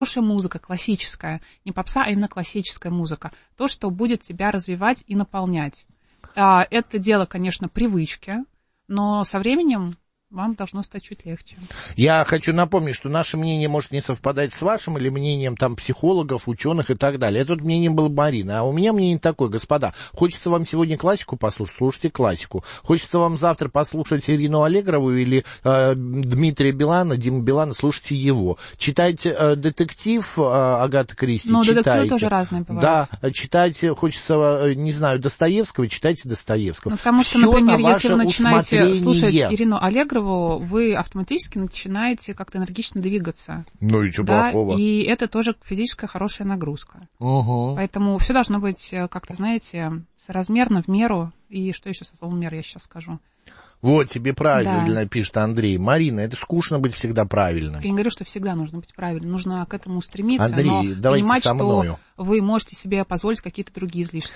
хорошая музыка, классическая, не попса, а именно классическая музыка, то, что будет тебя развивать и наполнять. Это дело, конечно, привычки, но со временем вам должно стать чуть легче. Я хочу напомнить, что наше мнение может не совпадать с вашим или мнением там психологов, ученых и так далее. Это вот мнение было Марины, а у меня мнение такое, господа. Хочется вам сегодня классику послушать, слушайте классику. Хочется вам завтра послушать Ирину Аллегрову или Дмитрия Билана, Диму Билана, слушайте его. Читайте детектив Агаты Кристи, но читайте. Детективы тоже разные бывают. Да, читайте, хочется, не знаю, Достоевского, читайте Достоевского. Ну, потому что, всё например, на если вы начинаете слушать усмотрение. Ирину Аллегрову, вы автоматически начинаете как-то энергично двигаться. Ну и что плохого? И это тоже физическая хорошая нагрузка. Угу. Поэтому все должно быть как-то, знаете, соразмерно, в меру. И что еще со словом «мера» я сейчас скажу? Вот, тебе правильно пишет Андрей. Марина, это скучно быть всегда правильным. Я не говорю, что всегда нужно быть правильным. Нужно к этому стремиться, Андрей, но давайте понимать, со мною. что вы можете себе позволить какие-то другие излишества.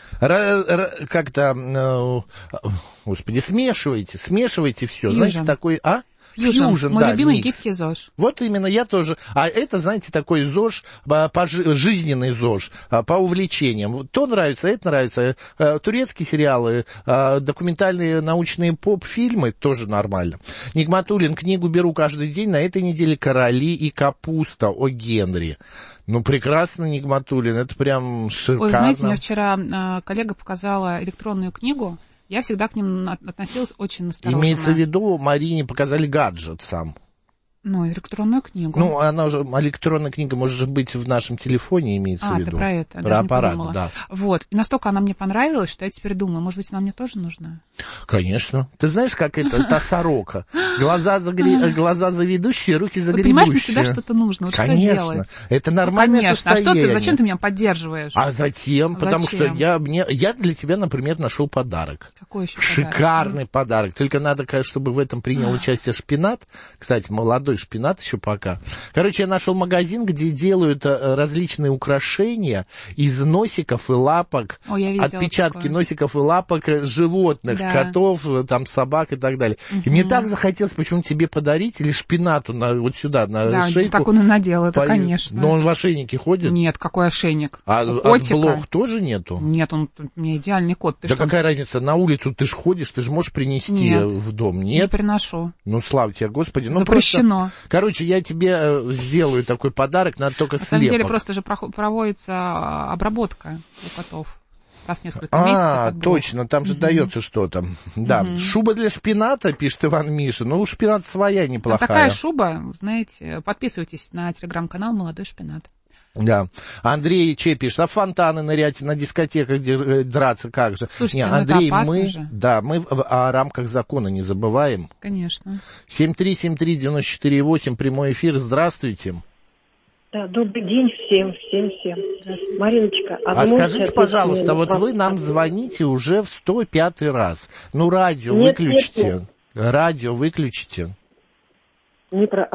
Господи, смешивайте все. Фьюжн. Знаете, такой, Фьюжн, мой любимый микс. гибкий ЗОЖ. Вот именно, я тоже. А это, знаете, такой ЗОЖ, жизненный ЗОЖ, по увлечениям. То нравится, это нравится. Турецкие сериалы, документальные научные поп-фильмы тоже нормально. Нигматуллин, книгу беру каждый день. На этой неделе «Короли и капуста» о Генри. Ну, прекрасно, Нигматуллин, это прям шикарно. Ой, знаете, мне вчера коллега показала электронную книгу. Я всегда к ним относилась очень осторожно. Имеется в виду, Марине показали гаджет сам. Ну, электронную книгу. Ну, она уже, электронная книга может же быть в нашем телефоне, имеется в виду. Ты про это. Про аппарат, да. Вот. И настолько она мне понравилась, что я теперь думаю, может быть, она мне тоже нужна? Конечно. Ты знаешь, как это, та сорока? Глаза за ведущие, руки за Вы гребущие. понимаешь, мне всегда что-то нужно. Вот конечно. Что делать? Это нормальное конечно. состояние. Зачем ты меня поддерживаешь? А затем, потому что я для тебя, например, нашел подарок. Какой еще Шикарный подарок? подарок. Только надо, конечно, чтобы в этом принял участие шпинат. Кстати, молодой шпинат еще пока. Короче, я нашел магазин, где делают различные украшения из носиков и лапок. Отпечатки такое. Носиков и лапок животных, котов, там, собак и так далее. И мне так захотелось почему-то тебе подарить или шпинату вот сюда, на шейку. Так он и надел, это конечно. Но он в ошейнике ходит? Нет, какой ошейник? А блох тоже нету? Нет, у меня идеальный кот. Да какая разница, на улицу ты ж ходишь, ты же можешь принести в дом, нет? Не приношу. Ну, слава тебе, Господи. Запрещено. Просто, короче, я тебе сделаю такой подарок, надо только слепок. На самом деле просто же проводится обработка у котов. Раз в несколько месяцев. Точно, там же дается что-то. Да, шуба для шпината, пишет Иван Миша. Ну, шпинат своя неплохая. Такая шуба, знаете, подписывайтесь на телеграм-канал «Молодой шпинат». Да. Андрей Че пишет, а фонтаны нырять на дискотеках, где драться, как же? Слушайте, Андрей, это опасно же. Да, мы о рамках закона не забываем. Конечно. 7373948, прямой эфир, здравствуйте. Да, добрый день всем. Мариночка, скажите, пожалуйста, вот вы нам звоните уже в 105-й раз. Ну, радио Нет. Радио выключите. Не про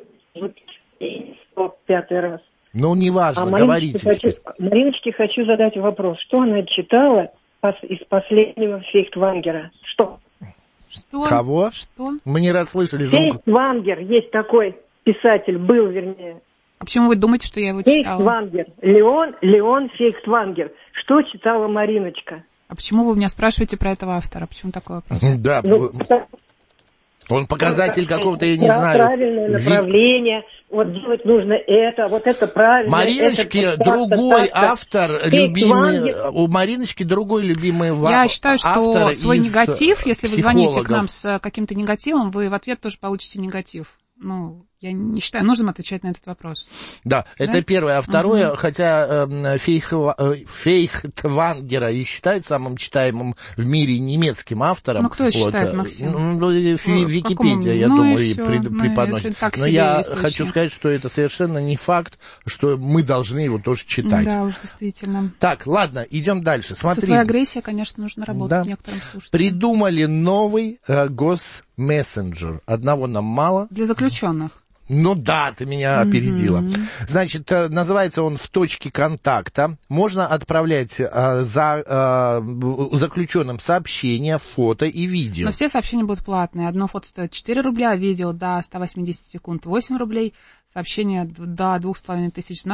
105-й раз. Ну, неважно, говорите теперь. Мариночке хочу задать вопрос. Что она читала из последнего Фейхтвангера? Что? Кого? Что? Мы не расслышали звук. Фейхтвангер, есть такой писатель, был, вернее. А почему вы думаете, что я его читала? Фейхтвангер. Леон Фейхтвангер. Что читала Мариночка? А почему вы меня спрашиваете про этого автора? Почему такой вопрос? Да, он показатель какого-то, я не знаю. Правильное направление. Вот делать нужно это, вот это правильно. Мариночки другой автор, любимый. У Мариночки другой любимый автор. Я считаю, что свой негатив, если вы звоните к нам с каким-то негативом, вы в ответ тоже получите негатив. Ну, я не считаю нужным отвечать на этот вопрос. Да, это первое. А второе, хотя Фейхтвангера и считают самым читаемым в мире немецким автором. Ну, кто считает, Максим? Википедия, я думаю, преподносит. Но я хочу сказать, что это совершенно не факт, что мы должны его тоже читать. Да, уж действительно. Так, ладно, идем дальше. Смотри. Со своей агрессией, конечно, нужно работать некоторым слушателям. Придумали новый госмессенджер. Одного нам мало. Для заключенных. Ну да, ты меня опередила. Значит, называется он «В точке контакта». Можно отправлять заключенным сообщения, фото и видео. Но все сообщения будут платные. Одно фото стоит 4 рубля, видео до 180 секунд 8 рублей, сообщение до 2500